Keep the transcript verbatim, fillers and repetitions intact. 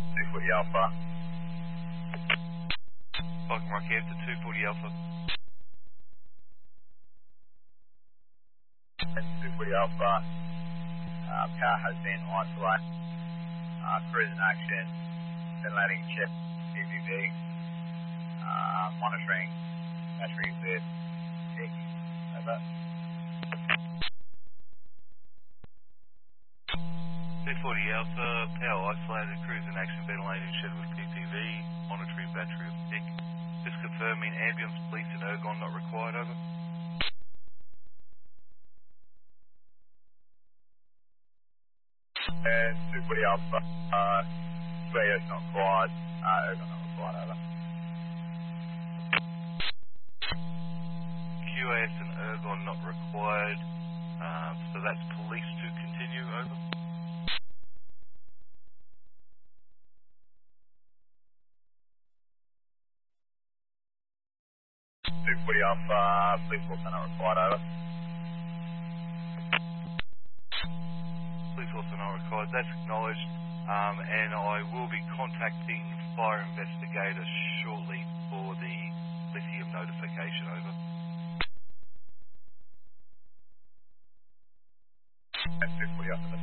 two forty Alpha. Falcon Rockhampton, two forty Alpha. two forty Alpha. Uh, car has been isolated. Uh, cruising action. Ventilating check. P V V. Uh, monitoring. Battery with. Tick. Over. two forty Alpha, power isolated, cruising action, ventilating shed with P P V, monitoring battery with tick. Just confirming ambulance, police and ergon not required, over. And two forty Alpha. Uh, Radio's not required. Uh, ergon not required. Over. Q A S and ergon not required, uh, so that's police to continue, over. two forty Alpha. Police also not required. Over. Police also not required, that's acknowledged, um, and I will be contacting fire investigators shortly for the lithium notification, over. And two forty Alpha.